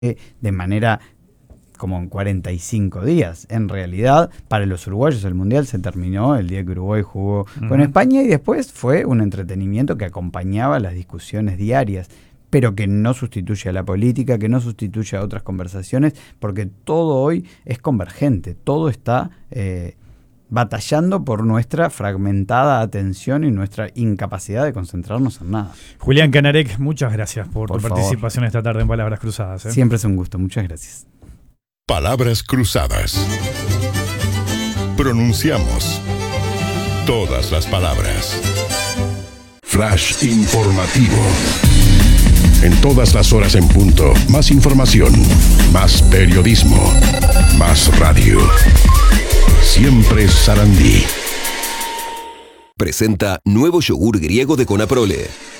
de manera como en 45 días. En realidad, para los uruguayos el Mundial se terminó el día que Uruguay jugó con España y después fue un entretenimiento que acompañaba las discusiones diarias, pero que no sustituye a la política, que no sustituye a otras conversaciones, porque todo hoy es convergente, todo está batallando por nuestra fragmentada atención y nuestra incapacidad de concentrarnos en nada. Julián Canarek, muchas gracias por tu participación esta tarde en Palabras Cruzadas. Siempre es un gusto, muchas gracias. Palabras Cruzadas. Pronunciamos todas las palabras. Flash informativo. En todas las horas en punto, más información, más periodismo, más radio. Siempre Sarandí. Presenta nuevo yogur griego de Conaprole.